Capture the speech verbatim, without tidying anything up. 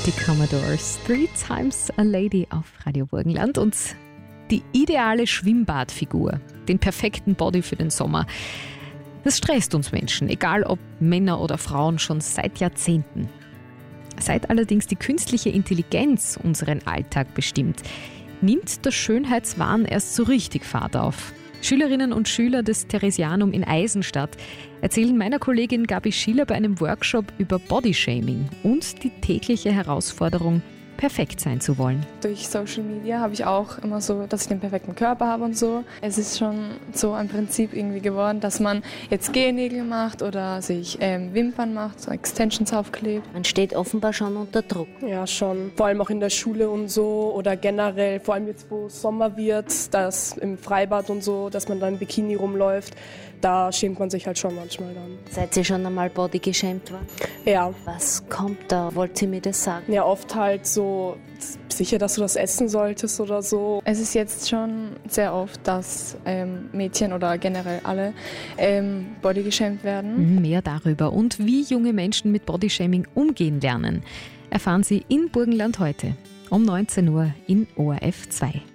Die Commodores, Three Times a Lady auf Radio Burgenland und die ideale Schwimmbadfigur, den perfekten Body für den Sommer. Das stresst uns Menschen, egal ob Männer oder Frauen, schon seit Jahrzehnten. Seit allerdings die künstliche Intelligenz unseren Alltag bestimmt, nimmt der Schönheitswahn erst so richtig Fahrt auf. Schülerinnen und Schüler des Theresianum in Eisenstadt erzählen meiner Kollegin Gabi Schiller bei einem Workshop über Bodyshaming und die tägliche Herausforderung, perfekt sein zu wollen. Durch Social Media habe ich auch immer so, dass ich den perfekten Körper habe und so. Es ist schon so ein Prinzip irgendwie geworden, dass man jetzt Gel-Nägel macht oder sich ähm, Wimpern macht, so Extensions aufklebt. Man steht offenbar schon unter Druck. Ja, schon. Vor allem auch in der Schule und so oder generell, vor allem jetzt, wo Sommer wird, dass im Freibad und so, dass man da im Bikini rumläuft, da schämt man sich halt schon manchmal dann. Seid ihr schon einmal Body geschämt worden? Ja. Was kommt da? Wollt ihr mir das sagen? Ja, oft halt so, sicher, dass du das essen solltest oder so. Es ist jetzt schon sehr oft, dass ähm, Mädchen oder generell alle ähm, bodygeschämt werden. Mehr darüber und wie junge Menschen mit Bodyshaming umgehen lernen, erfahren Sie in Burgenland heute um neunzehn Uhr in O R F zwei.